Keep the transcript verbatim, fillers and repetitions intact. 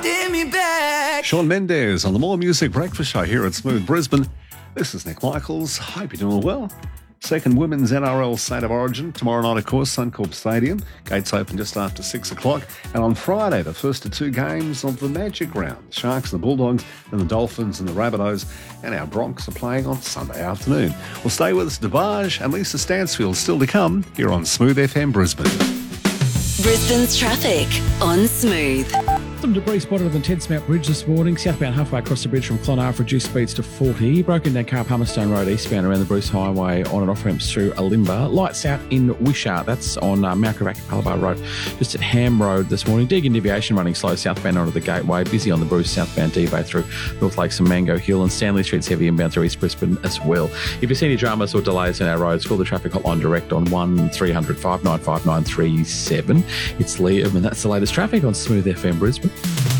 holding me back. Shawn Mendes on the More Music Breakfast Show here at Smooth Brisbane. This is Nick Michaels. Hope you're doing well. Second Women's N R L State of Origin. Tomorrow night, of course, Suncorp Stadium. Gates open just after six o'clock. And on Friday, the first of two games of the Magic Round. The Sharks and the Bulldogs, and the Dolphins and the Rabbitohs. And our Bronx are playing on Sunday afternoon. Well, stay with us, DeBarge and Lisa Stansfield still to come here on Smooth F M Brisbane. Brisbane's traffic on Smooth. Some debris spotted on the Tedsmount Bridge this morning. Southbound halfway across the bridge from Clontarf, reduced speeds to forty. Broken down car up Hummerstone Road eastbound around the Bruce Highway on and off ramps through Alimba. Lights out in Wishart. That's on uh, Mount Gravatt Palabar Road, just at Ham Road this morning. Deagon Deviation running slow southbound onto the Gateway. Busy on the Bruce southbound D-Bay through North Lakes and Mango Hill. And Stanley Street's heavy inbound through East Brisbane as well. If you see any dramas or delays on our roads, call the traffic hotline direct on one three hundred five nine five nine three seven. It's Liam, and that's the latest traffic on Smooth F M Brisbane.